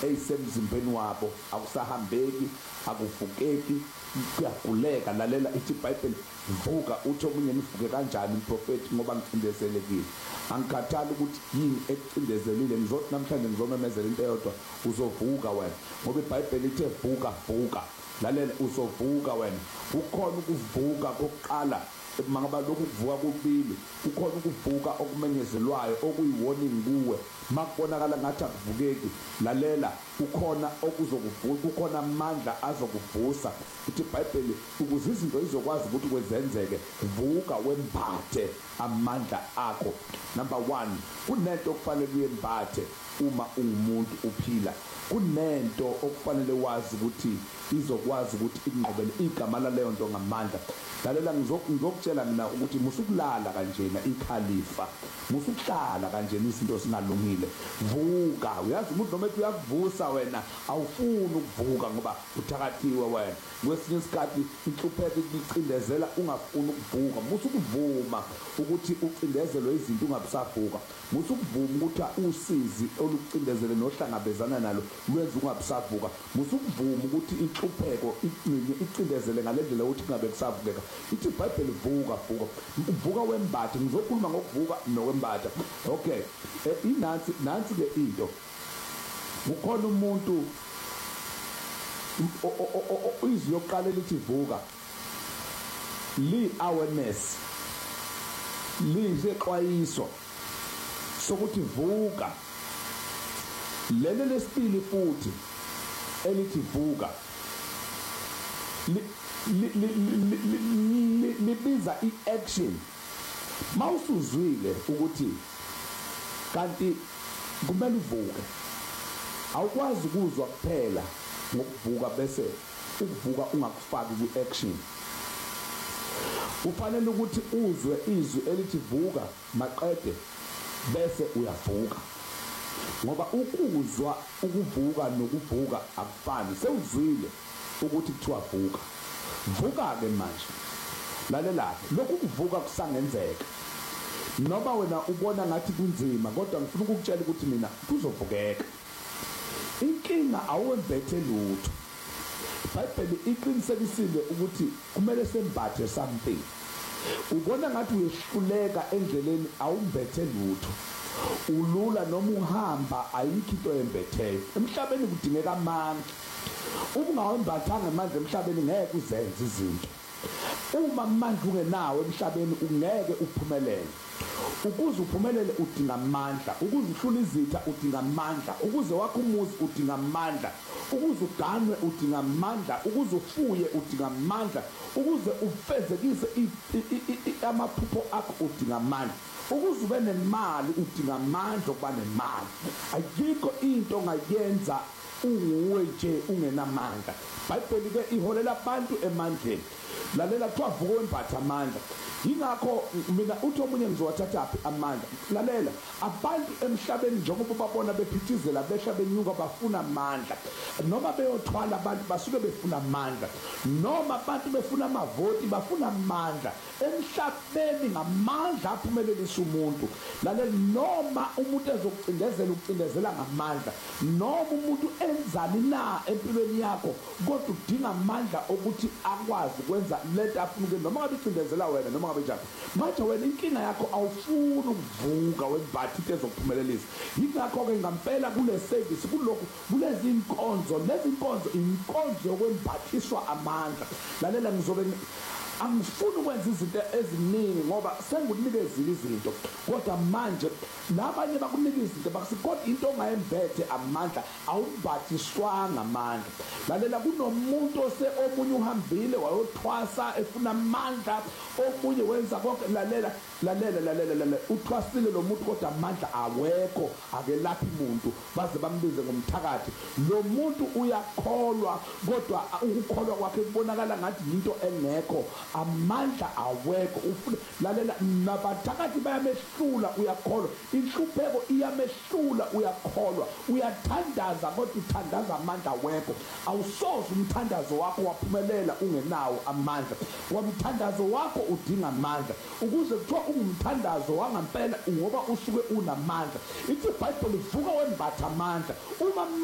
eyisemzimbeni wabo, akusahambeki, akuvukeki, kuyaguleka. Lalela ithi iBhayibheli, vuka. Uthi omunye, nivuke kanjani mprofethi ngoba ngicindezelekile? Angikhathali ukuthi yini ekucindezelile, ngizothi namhlanje ngizomemezela into eyodwa, uzovuka wena, ngoba iBhayibheli ithe vuka, vuka. Lalela, uzovuka wena. Ukhona ukuvuka kokuqala mangaba lokhu kuvuka kubili, ukhona ukuvuka okumenyezelwayo okuyi-warning kuwe makubonakala ngathi akuvukeki. Lalela, ukhona okuzokuvusa, ukhona amandla azokuvusa. Uthi iBhayibheli, ukuze izinto izokwazi ukuthi kwezenzeke, vuka wembathe amandla akho. Number 1, kunento okufanele uyembathe uma ungumuntu uphila. Kunento okufanele wazi ukuthi izokwazi ukuthi ikunqobele igama laleyo nto ngamandla. Lalela, ngizokutshela mina ukuthi musukulala kanjena ikhalifa, musukuhlala kanjena izinto singalungile. Vuka. Uyazi ukuthi noma ethi uyakuvusa wena awufuni ukuvuka ngoba uthakathiwe wena. Kwesinye isikhathi inhlupheko ikucindezela ungafuni ukuvuka. Musukuvuma ukuthi ucindezelwe izinto ungabisavuka. Musukuvuma ukuthi usizi olucindezele nohlangabezana nalo lwenza ungabisavuka. Musukuvuma ukuthi inhlupheko icindezele ngalendlela ukuthi kungabe kusavukeka. Ithi iBhayibheli, vuka, vuka. Uvuka wembathe. Ngizokhuluma ngokuvuka nokwembatha. Okay, nansi ke into. Ukhona umuntu izwi yokuqala lithi vuka, li-awareness, liyisexwayiso sokuthi vuka. Lelo lesibili futhi elithi vuka libiza i-action. Mawusuzwile ukuthi kanti kumele uvuke, awukwazi ukuzwa kuphela ngokuvuka bese ukuvuka ungakufaki ku-action. Ufanele ukuthi uzwe izwi elithi vuka maqede bese uyavuka, ngoba ukuzwa ukuvuka nokuvuka akufani. Sewuzwile ukuthi kuthiwa vuka, vuka-ke manje. Lalela-ke, lokhu kuvuka kusangenzeka noma wena ubona ngathi kunzima, kodwa ngifuna ukukutshela ukuthi mina kuzovukeka. Inkinga awembethe lutho. iBhayibheli iqinisekisile ukuthi kumele sembathe something. Ubona ngathi uyehluleka endleleni, awumbethe lutho. Ulula noma uhamba, ayikho into embetheyo. Emhlabeni kudingeka amandla. Ungawembathanga amandla emhlabeni ngeke uzenze izinto. Uma amandla ungenawo emhlabeni ungeke uphumelele. Ukuze uphumelele udinga amandla. Ukuze uhlule izitha udinga amandla. Ukuze wakhe umuzi udinga amandla. Ukuze uganwe udinga amandla. Ukuze ufuye udinga amandla. Ukuze ufezekise amaphupho akho udinga amandla. Ukuze ube nemali udinga amandla okuba nemali. Ayikho into ongayenza unguwe nje ungenamandla. iBhayibheli ke iholela abantu emandleni. Lalela, kuthiwa vuka wembathe amandla. Yingakho mina uthi omunye ngizowathathaphi amandla. Lalela, abantu emhlabeni njengoba babona bephithizela behla benyuka bafuna amandla, noma beyothwala abantu basuke befuna amandla, noma abantu befuna amavoti bafuna amandla. Emhlabeni ngamandla aphumelelisa umuntu. Lalela, noma umuntu ezokucindezela ucindezela ngamandla, noma umuntu enzani na empilweni yakho, kodwa udinga amandla ukuthi akwazi ukwenza lento afuna ukwenza, noma ngabe icindezela wena noma ngabe njani. Manje wena inkinga yakho awufuni ukuvuka wembathe into ezokuphumelelisa. Yingakho-ke ngampela kule service kulokhu kulezi inkonzo, lezi inkonzo inkonzo yokwembathiswa amandla. Lalela, angifuni ukwenza izinto eziningi ngoba sengikunikezile izinto, kodwa manje nabanye bakunika izinto kodwa into ongayembethe amandla, awumbathiswanga amandla. Lalela, kunomuntu omunye uhambile wayothwasa efuna amandla, omunye wenza konke. Lalela, uthwasile lo muntu kodwa amandla awekho, akelaphi umuntu baze bambize ngomthakathi. Lo muntu uyakholwa kodwa ukukholwa kwakhe kubonakala ngathi into engekho, amandla awekho. Lalela, nabathakathi bayamehlula, uyakholwa. Inhlupheko iyamehlula, uyakholwa. Uyathandaza kodwa uthandaza amandla awekho. Awusoze umthandazo wakho waphumelela ungenawo amandla. Wamthandazo wakho udinga amandla. Ukuze kuthiwa ungumthandazo wangampela ngoba usuke unamandla. Ithi iBhayibheli, vuka wembathe amandla. Uma